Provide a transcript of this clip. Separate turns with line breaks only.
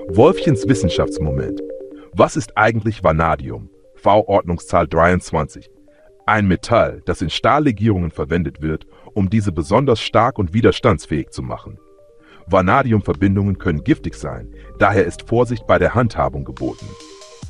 Wolfchens Wissenschaftsmoment. Was ist eigentlich Vanadium? V-Ordnungszahl 23. Ein Metall, das in Stahllegierungen verwendet wird, um diese besonders stark und widerstandsfähig zu machen. Vanadiumverbindungen können giftig sein, daher ist Vorsicht bei der Handhabung geboten.